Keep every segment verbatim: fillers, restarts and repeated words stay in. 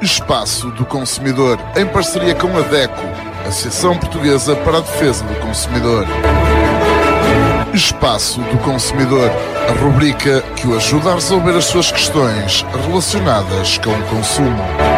Espaço do Consumidor, em parceria com a DECO, Associação Portuguesa para a Defesa do Consumidor. Espaço do Consumidor, a rubrica que o ajuda a resolver as suas questões relacionadas com o consumo.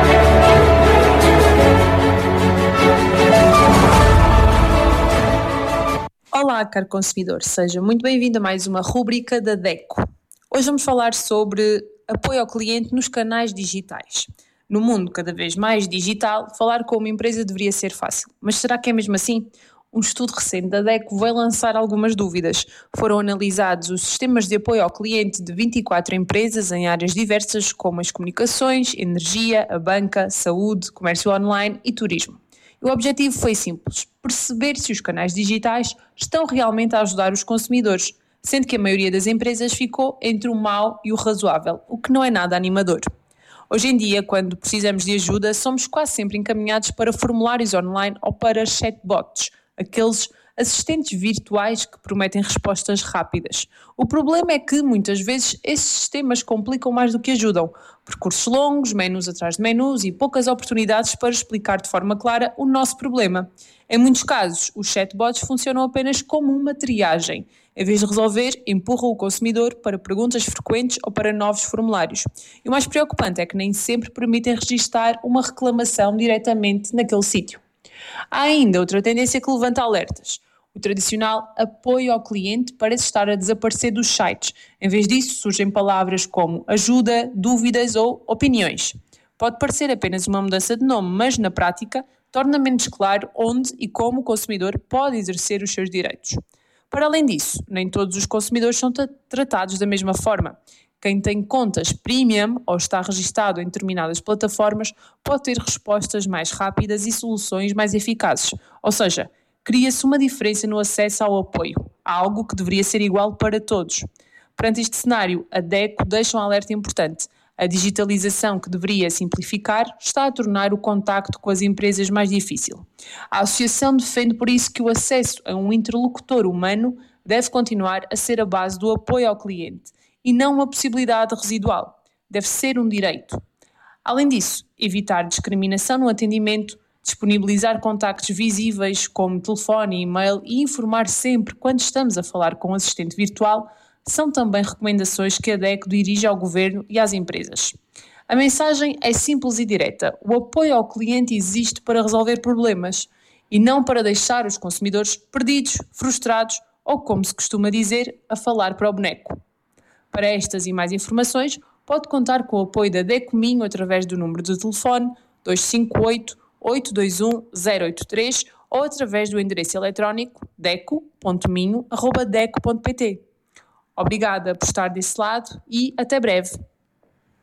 Olá, caro consumidor, seja muito bem-vindo a mais uma rubrica da DECO. Hoje vamos falar sobre apoio ao cliente nos canais digitais. No mundo cada vez mais digital, falar com uma empresa deveria ser fácil. Mas será que é mesmo assim? Um estudo recente da DECO veio lançar algumas dúvidas. Foram analisados os sistemas de apoio ao cliente de vinte e quatro empresas em áreas diversas como as comunicações, energia, a banca, saúde, comércio online e turismo. O objetivo foi simples: perceber se os canais digitais estão realmente a ajudar os consumidores, sendo que a maioria das empresas ficou entre o mau e o razoável, o que não é nada animador. Hoje em dia, quando precisamos de ajuda, somos quase sempre encaminhados para formulários online ou para chatbots, aqueles assistentes virtuais que prometem respostas rápidas. O problema é que, muitas vezes, esses sistemas complicam mais do que ajudam. Percursos longos, menus atrás de menus e poucas oportunidades para explicar de forma clara o nosso problema. Em muitos casos, os chatbots funcionam apenas como uma triagem. Em vez de resolver, empurram o consumidor para perguntas frequentes ou para novos formulários. E o mais preocupante é que nem sempre permitem registar uma reclamação diretamente naquele sítio. Há ainda outra tendência que levanta alertas. O tradicional apoio ao cliente parece estar a desaparecer dos sites. Em vez disso, surgem palavras como ajuda, dúvidas ou opiniões. Pode parecer apenas uma mudança de nome, mas na prática torna menos claro onde e como o consumidor pode exercer os seus direitos. Para além disso, nem todos os consumidores são tra- tratados da mesma forma. Quem tem contas premium ou está registado em determinadas plataformas pode ter respostas mais rápidas e soluções mais eficazes. Ou seja, cria-se uma diferença no acesso ao apoio, algo que deveria ser igual para todos. Perante este cenário, a DECO deixa um alerta importante. A digitalização, que deveria simplificar, está a tornar o contacto com as empresas mais difícil. A associação defende por isso que o acesso a um interlocutor humano deve continuar a ser a base do apoio ao cliente e não uma possibilidade residual. Deve ser um direito. Além disso, evitar discriminação no atendimento, disponibilizar contactos visíveis como telefone e e-mail e informar sempre quando estamos a falar com um assistente virtual são também recomendações que a DECO dirige ao Governo e às empresas. A mensagem é simples e direta. O apoio ao cliente existe para resolver problemas e não para deixar os consumidores perdidos, frustrados ou, como se costuma dizer, a falar para o boneco. Para estas e mais informações, pode contar com o apoio da DECO Minho através do número de telefone dois cinco oito, oito dois um, zero oito três ou através do endereço eletrónico deco ponto minho arroba deco ponto pt. Obrigada por estar desse lado e até breve.